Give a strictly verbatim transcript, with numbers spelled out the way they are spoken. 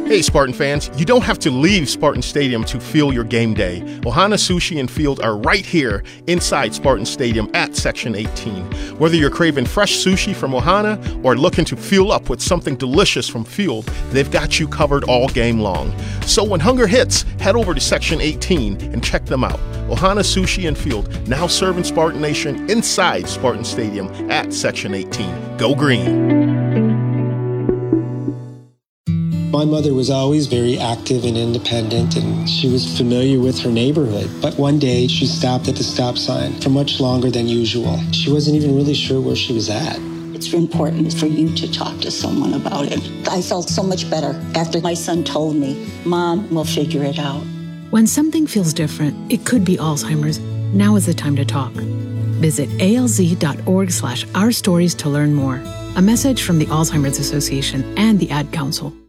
Hey Spartan fans, you don't have to leave Spartan Stadium to feel your game day. Ohana Sushi and Field are right here inside Spartan Stadium at Section eighteen. Whether you're craving fresh sushi from Ohana or looking to fuel up with something delicious from Field, they've got you covered all game long. So when hunger hits, head over to Section eighteen and check them out. Ohana Sushi and Field, now serving Spartan Nation inside Spartan Stadium at Section eighteen. Go Green! My mother was always very active and independent, and she was familiar with her neighborhood. But one day, she stopped at the stop sign for much longer than usual. She wasn't even really sure where she was at. It's important for you to talk to someone about it. I felt so much better after my son told me, Mom, we'll figure it out. When something feels different, it could be Alzheimer's. Now is the time to talk. Visit alz.org slash our stories to learn more. A message from the Alzheimer's Association and the Ad Council.